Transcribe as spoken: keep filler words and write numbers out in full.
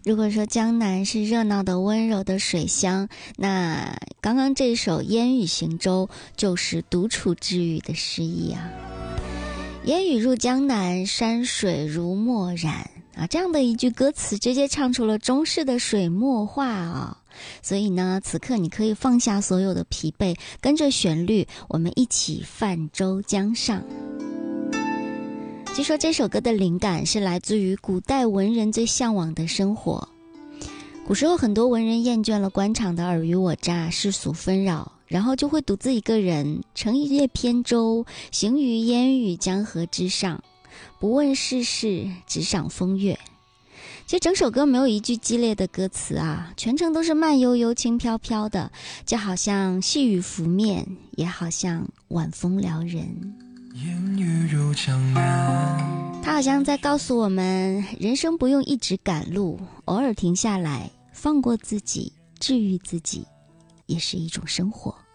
如果说江南是热闹的温柔的水乡，那刚刚这首烟雨行舟就是独处治愈的诗意啊。烟雨入江南，山水如墨染啊，这样的一句歌词直接唱出了中式的水墨画啊。所以呢，此刻你可以放下所有的疲惫，跟着旋律，我们一起泛舟江上。据说这首歌的灵感是来自于古代文人最向往的生活。古时候很多文人厌倦了官场的尔虞我诈、世俗纷扰，然后就会独自一个人乘一叶扁舟，行于烟雨江河之上，不问世事，只赏风月。其实整首歌没有一句激烈的歌词啊，全程都是慢悠悠轻飘飘的，就好像细雨拂面，也好像晚风撩人。 烟雨入江南， 他好像在告诉我们，人生不用一直赶路，偶尔停下来，放过自己，治愈自己，也是一种生活。